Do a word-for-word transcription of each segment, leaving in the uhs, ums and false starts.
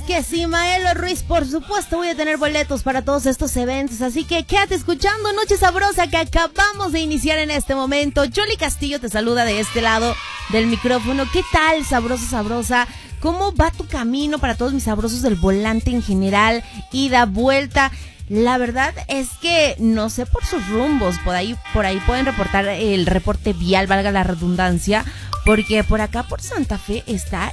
que sí, Maelo Ruiz, por supuesto voy a tener boletos para todos estos eventos, así que quédate escuchando Noche Sabrosa que acabamos de iniciar en este momento. Yoli Castillo te saluda de este lado del micrófono. ¿Qué tal, sabrosa, sabrosa? ¿Cómo va tu camino para todos mis sabrosos del volante en general? Ida, vuelta. La verdad es que no sé por sus rumbos, por ahí, por ahí pueden reportar el reporte vial, valga la redundancia, porque por acá por Santa Fe está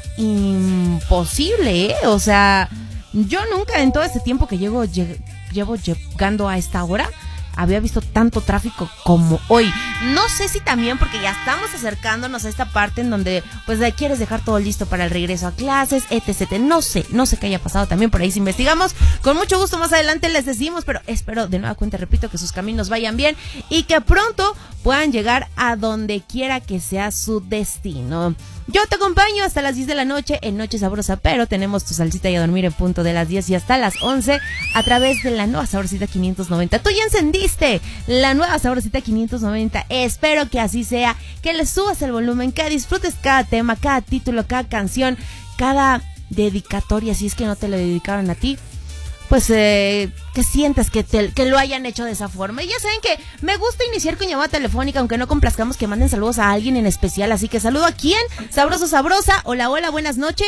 imposible, ¿eh? O sea, yo nunca en todo este tiempo que llevo, llevo llegando a esta hora había visto tanto tráfico como hoy. No sé si también porque ya estamos acercándonos a esta parte en donde pues quieres dejar todo listo para el regreso a clases, etcétera. No sé, no sé qué haya pasado también por ahí. Si investigamos, con mucho gusto más adelante les decimos, pero espero de nueva cuenta, repito, que sus caminos vayan bien y que pronto puedan llegar a donde quiera que sea su destino. Yo te acompaño hasta las diez de la noche en Noche Sabrosa, pero tenemos tu salsita y a dormir en punto de las diez y hasta las once a través de la nueva Sabrosita quinientos noventa. Tú ya encendiste la nueva Sabrosita quinientos noventa. Espero que así sea, que le subas el volumen, que disfrutes cada tema, cada título, cada canción, cada dedicatoria, si es que no te lo dedicaron a ti. Pues eh, que sientas que, te, que lo hayan hecho de esa forma. Y ya saben que me gusta iniciar con llamada telefónica, aunque no complazcamos que manden saludos a alguien en especial. Así que saludo a quién, sabroso, sabrosa. Hola, hola, buenas noches.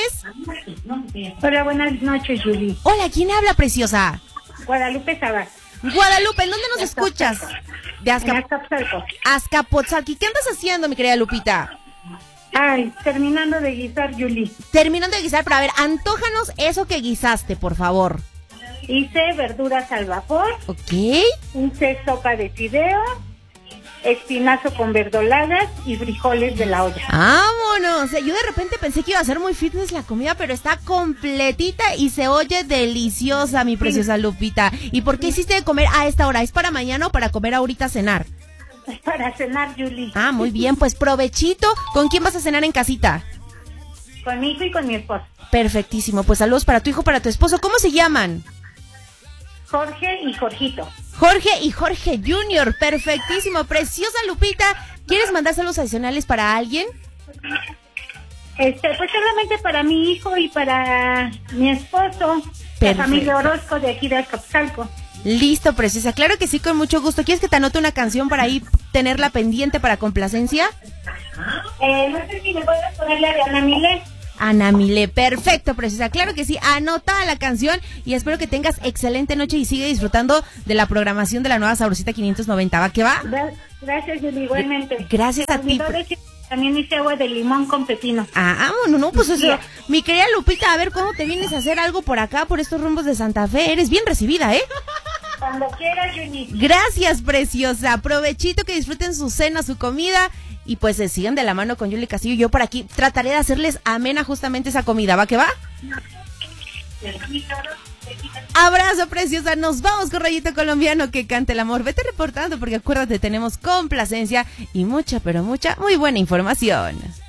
Hola, buenas noches, Yuli. Hola, ¿quién habla, preciosa? Guadalupe Sabat. Guadalupe, ¿en dónde nos escuchas? De Azcap- Azcapotzalco. Azcapotzalco. ¿Qué andas haciendo, mi querida Lupita? Ay, terminando de guisar, Yuli. Terminando de guisar, pero a ver, antójanos eso que guisaste, por favor. Hice verduras al vapor. Ok. Hice sopa de fideo, espinazo con verdolagas y frijoles de la olla. ¡Vámonos! Yo de repente pensé que iba a ser muy fitness la comida, pero está completita y se oye deliciosa, mi preciosa Lupita. ¿Y por qué hiciste de comer a esta hora? ¿Es para mañana o para comer ahorita a cenar? Para cenar, Yuli. Ah, muy bien, pues provechito. ¿Con quién vas a cenar en casita? Con mi hijo y con mi esposo. Perfectísimo, pues saludos para tu hijo, para tu esposo. ¿Cómo se llaman? Jorge y Jorgito. Jorge y Jorge Junior, perfectísimo, preciosa Lupita. ¿Quieres mandar saludos adicionales para alguien? Este, pues solamente para mi hijo y para mi esposo, Perfecto. La familia Orozco de aquí de Azcapotzalco. Listo, preciosa, claro que sí, con mucho gusto. ¿Quieres que te anote una canción para ahí tenerla pendiente para complacencia? Eh, no sé si me puedes ponerle a Ana Milé. Ana Milé, perfecto, preciosa, claro que sí, anota la canción y espero que tengas excelente noche y sigue disfrutando de la programación de la nueva Sabrosita quinientos noventa, ¿va que va? Gracias, Yuli, igualmente. Gracias a ti. También hice agua de limón con pepino. Ah, no, no, pues eso, mi querida Lupita, a ver cuándo te vienes a hacer algo por acá, por estos rumbos de Santa Fe, eres bien recibida, ¿eh? Cuando quieras, Yuli. Gracias, preciosa, provechito, que disfruten su cena, su comida. Y pues se sigan de la mano con Yoli Castillo. Yo por aquí trataré de hacerles amena justamente esa comida. ¿Va que va? Abrazo, preciosa. Nos vamos con Rayito Colombiano que cante el amor. Vete reportando porque acuérdate, tenemos complacencia y mucha, pero mucha, muy buena información.